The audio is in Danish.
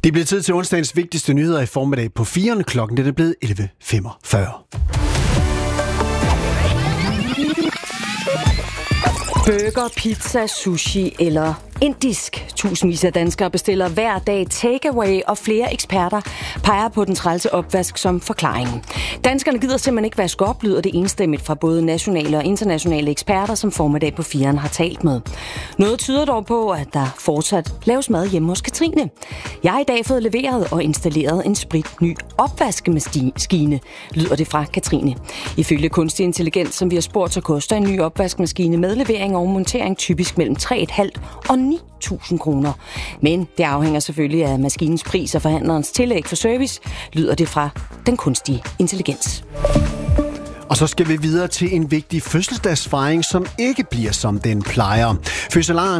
Det er blevet tid til onsdagens vigtigste nyheder i formiddag på 4. Klokken. Det er blevet 11.45. Burger, pizza, sushi eller indisk. Tusindvis af danskere bestiller hver dag takeaway, og flere eksperter peger på den trælse opvask som forklaringen. Danskerne gider simpelthen ikke vaske op, lyder det enstemmigt fra både nationale og internationale eksperter, som formiddag på 4'eren har talt med. Noget tyder dog på, at der fortsat laves mad hjemme hos Katrine. Jeg har i dag fået leveret og installeret en spritny opvaskemaskine, lyder det fra Katrine. Ifølge kunstig intelligens, som vi har spurgt, så koster en ny opvaskemaskine med levering og montering typisk mellem 3.500 og 9.000 kroner. Men det afhænger selvfølgelig af maskinens pris og forhandlerens tillæg for service, lyder det fra den kunstige intelligens. Og så skal vi videre til en vigtig fødselsdagsfejring, som ikke bliver som den plejer. Fødselaren